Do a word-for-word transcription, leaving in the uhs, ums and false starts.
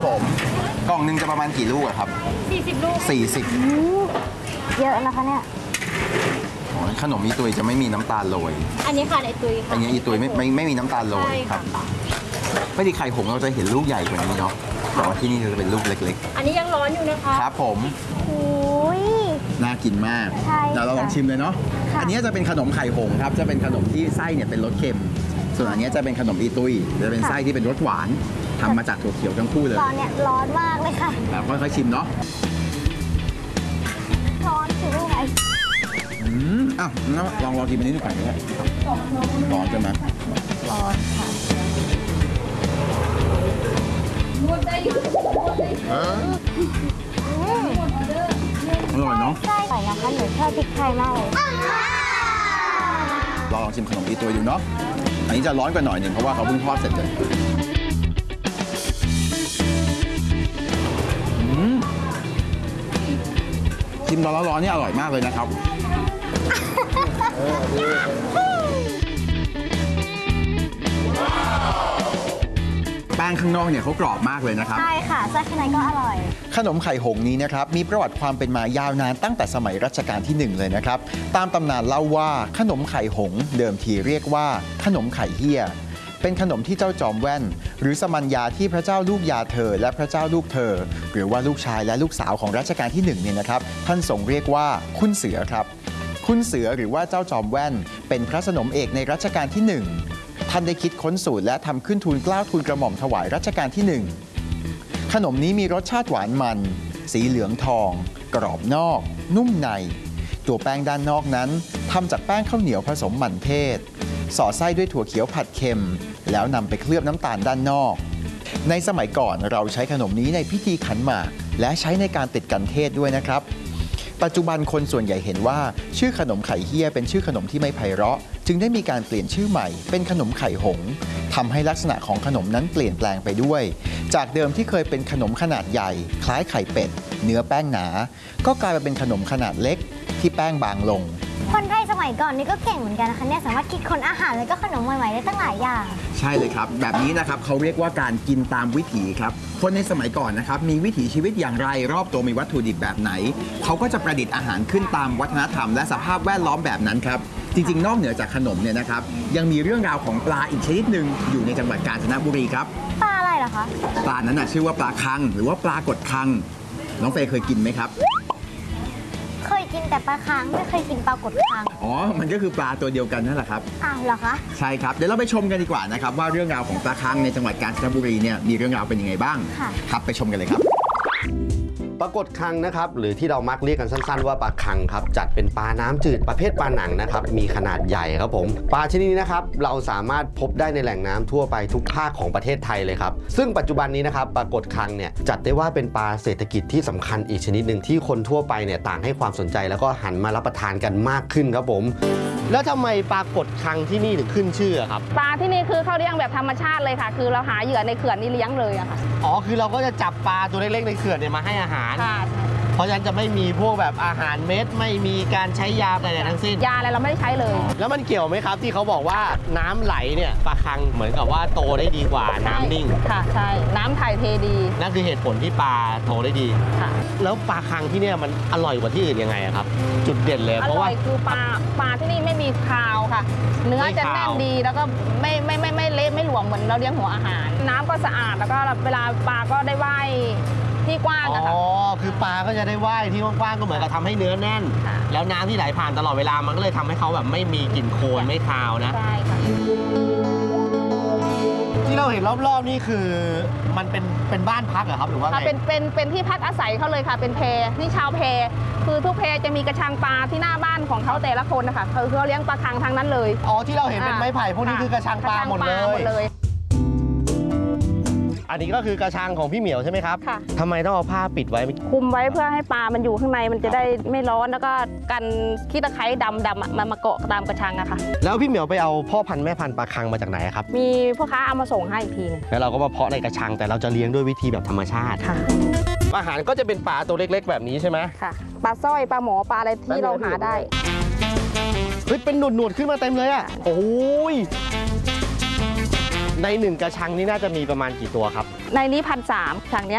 ผมกล่องหนึ่งจะประมาณกี่ลูกอะครับสี่สิบลูกสี่สิบเยอะนะคะเนี่ยขนมอีตุยจะไม่มีน้ำตาลโรยอันนี้ค่ะไอตุยค่ะอันนี้อีตุยไม่ไม่ไม่มีน้ำตาลโรยครับไม่ดีไข่หงเราจะเห็นลูกใหญ่กว่านี้เนาะแต่ว่าที่นี่จะเป็นลูกเล็กๆอันนี้ยังร้อนอยู่นะคะครับผมโอ้ยน่ากินมากเดี๋ยวเราลองชิมเลยเนาะอันนี้จะเป็นขนมไข่หงครับจะเป็นขนมที่ไส้เนี่ยเป็นรสเค็มส่วนอันนี้จะเป็นขนมอีตุยจะเป็นไส้ที่เป็นรสหวานทำมาจากถั่วเขียวทั้งคู่เลยตอนเนี้ยร้อนมากเลยค่ะแบบค่อยๆชิมเนาะร้อนสิลูกไอ้อืมอ้าวลองลองกินอันนี้ดูก่อนก็ได้ร้อนใช่ไหมร้อนค่ะอร่อยเนาะใช่อร่อยนะคะหนูชอบพริกไทยมากเลยลองชิมขนมอีตุยดูเนาะอันนี้จะร้อนกว่าหน่อยหนึ่งเพราะว่าเขาเพิ่งทอดเสร็จเลยชิมตอนร้อนๆนี่อร่อยมากเลยนะครับแป้งข้างนอกเนี่ยเขากรอบมากเลยนะครับใช่ค่ะไส้ข้างในก็อร่อยขนมไข่หงนี้นะครับมีประวัติความเป็นมายาวนานตั้งแต่สมัยรัชกาลที่หนึ่งเลยนะครับตามตำนานเล่าว่าขนมไข่หงเดิมทีเรียกว่าขนมไข่เฮี้ยเป็นขนมที่เจ้าจอมแว่นหรือสมัญญาที่พระเจ้าลูกยาเธอและพระเจ้าลูกเธอหรือว่าลูกชายและลูกสาวของรัชกาลที่หนึ่งเนี่ยนะครับท่านทรงเรียกว่าคุณเสือครับคุณเสือหรือว่าเจ้าจอมแว่นเป็นพระสนมเอกในรัชกาลที่หนึ่งท่านได้คิดค้นสูตรและทำขึ้นทูลเกล้าทูลกระหม่อมถวายรัชกาลที่หนึ่งขนมนี้มีรสชาติหวานมันสีเหลืองทองกรอบนอกนุ่มในตัวแป้งด้านนอกนั้นทำจากแป้งข้าวเหนียวผสมหมั่นเทศสอดไส้ด้วยถั่วเขียวผัดเค็มแล้วนำไปเคลือบน้ำตาลด้านนอกในสมัยก่อนเราใช้ขนมนี้ในพิธีขันหมากและใช้ในการติดกันเทศด้วยนะครับปัจจุบันคนส่วนใหญ่เห็นว่าชื่อขนมไข่เฮี้ยเป็นชื่อขนมที่ไม่ไพเราะจึงได้มีการเปลี่ยนชื่อใหม่เป็นขนมไข่หงทำให้ลักษณะของขนมนั้นเปลี่ยนแปลงไปด้วยจากเดิมที่เคยเป็นขนมขนาดใหญ่คล้ายไข่เป็ดเนื้อแป้งหนาก็กลายมาเป็นขนมขนาดเล็กที่แป้งบางลงคนไทยสมัยก่อนนี่ก็เก่งเหมือนกันนะคะเนี่ยสามารถคิดค้นอาหารแล้วก็ขนมใหม่ๆได้ตั้งหลายอย่างใช่เลยครับแบบนี้นะครับเขาเรียกว่าการกินตามวิถีครับคนในสมัยก่อนนะครับมีวิถีชีวิตอย่างไรรอบตัวมีวัตถุดิบแบบไหนเขาก็จะประดิษฐ์อาหารขึ้นตามวัฒนธรรมและสภาพแวดล้อมแบบนั้นครับจริงๆนอกเหนือจากขนมเนี่ยนะครับยังมีเรื่องราวของปลาอีกชนิดหนึ่งอยู่ในจังหวัดกาญจนบุรีครับปลาอะไรเหรอคะปลานั้นชื่อว่าปลาคังหรือว่าปลากดคังน้องเฟย์เคยกินไหมครับเคยกินแต่ปลาคังไม่เคยกินปลากดคังอ๋อมันก็คือปลาตัวเดียวกันนั่นแหละครับอ้าวเหรอคะใช่ครับเดี๋ยวเราไปชมกันดีกว่านะครับว่าเรื่องราวของปลาคังในจังหวัดกาญจนบุรีเนี่ยมีเรื่องราวเป็นยังไงบ้างครับไปชมกันเลยครับปลากดคังนะครับหรือที่เรามักเรียกกันสั้นๆว่าปลาคังครับจัดเป็นปลาน้ำจืดประเภทปลาหนังนะครับมีขนาดใหญ่ครับผมปลาชนิดนี้นะครับเราสามารถพบได้ในแหล่งน้ำทั่วไปทุกภาคของประเทศไทยเลยครับซึ่งปัจจุบันนี้นะครับปลากดคังเนี่ยจัดได้ว่าเป็นปลาเศรษฐกิจที่สำคัญอีกชนิดหนึ่งที่คนทั่วไปเนี่ยต่างให้ความสนใจแล้วก็หันมารับประทานกันมากขึ้นครับผมแล้วทำไมปลากดคังที่นี่ถึงขึ้นชื่อครับปลาที่นี่คือเขาเลี้ยงแบบธรรมชาติเลยค่ะคือเราหาเหยื่อในเขื่อนนี่เลี้ยงเลยอะค่ะอ๋อคือเราก็จะจับปลาตัวเล็กๆในเขื่อนเนี่ยมาให้อาหารเพราะฉะนั้นจะไม่มีพวกแบบอาหารเม็ดไม่มีการใช้ยาอะไรทั้งสิ้นยาอะไรเราไม่ได้ใช้เลยแล้วมันเกี่ยวไหมครับที่เขาบอกว่าน้ำไหลเนี่ยปลาคังเหมือนกับว่าโตได้ดีกว่าน้ำนิ่งค่ะใช่น้ำถ่ายเทดีนั่นคือเหตุผลที่ปลาโตได้ดีค่ะแล้วปลาคังที่เนี่ยมันอร่อยกว่าที่อื่นยังไงครับจุดเด่นเลยเพราะว่าคือปลาปลาที่นี่ไม่มีคาวค่ะเนื้อจะแน่นดีแล้วก็ไม่ไม่ไม่ไม่เละไม่หลวมเหมือนเราเลี้ยงหัวอาหารน้ำก็สะอาดแล้วก็เวลาปลาก็ได้ว่ายที่กว้างอะค่ะอ๋อคือปลาก็จะได้ว่ายที่กว้างๆก็เหมือนกับทำให้เนื้อแน่นแล้วน้ำที่ไหลผ่านตลอดเวลามันก็เลยทำให้เขาแบบไม่มีกลิ่นโคลนไม่คาวนะใช่ค่ะที่เราเห็นรอบๆนี่คือมันเป็นเป็นบ้านพักเหรอครับหรือว่าไงเป็นเป็นเป็นที่พักอาศัยเขาเลยค่ะเป็นแพนี่ชาวแพคือทุกแพจะมีกระชังปลาที่หน้าบ้านของเขาแต่ละคนนะคะคือเขาเลี้ยงปลาคังทั้งนั้นเลยอ๋อที่เราเห็นเป็นไม้ไผ่พวกนี้คือกระชังปลาหมดเลยอันนี้ก็คือกระชังของพี่เหมียวใช่ไหมครับค่ะทำไมต้องเอาผ้าปิดไว้คุมไว้เพื่อให้ปลามันอยู่ข้างในมันจะได้ไม่ร้อนแล้วก็กันขี้ตะไคร้ดำดำมันมาเกาะตามกระชังอะค่ะแล้วพี่เหมียวไปเอาพ่อพันธุ์แม่พันธุ์ปลาคังมาจากไหนครับมีพ่อค้าเอามาส่งให้อีกทีนึงแล้วเราก็มาเพาะในกระชังแต่เราจะเลี้ยงด้วยวิธีแบบธรรมชาติค่ะอาหารก็จะเป็นปลาตัวเล็กๆแบบนี้ใช่ไหมค่ะปลาสร้อยปลาหมอปลาอะไรที่เราหาได้เฮ้ยเป็นหนวดๆขึ้นมาเต็มเลยอะโอ้ยในหนึ่งกระชังนี่น่าจะมีประมาณกี่ตัวครับในนี้พันสามถังนี้